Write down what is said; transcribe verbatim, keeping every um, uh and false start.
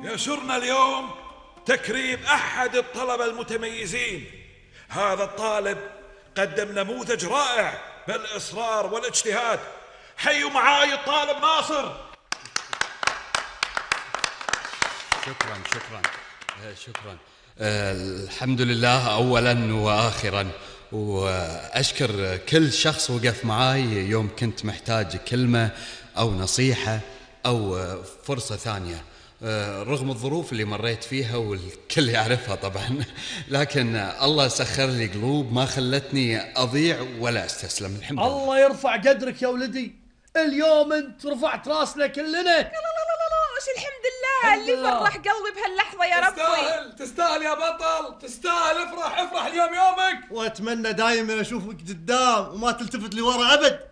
يسرنا اليوم تكريم أحد الطلبة المتميزين. هذا الطالب قدم نموذج رائع بالإصرار والاجتهاد. حيوا معاي الطالب ناصر. شكرا شكرا شكرا. أه الحمد لله أولا وآخرا، وأشكر كل شخص وقف معاي يوم كنت محتاج كلمة أو نصيحة أو فرصة ثانية، أه رغم الظروف اللي مريت فيها والكل يعرفها طبعا، لكن الله سخر لي قلوب ما خلتني أضيع ولا أستسلم. الحمد لله. الله يرفع قدرك يا ولدي، اليوم انت رفعت راسنا كلنا. وش الحمد لله اللي فرح قلبي بهاللحظة يا ربي. تستاهل تستاهل يا بطل، تستاهل. افرح افرح، اليوم يومك. واتمنى دايما اشوفك قدام وما تلتفت لورا ابد.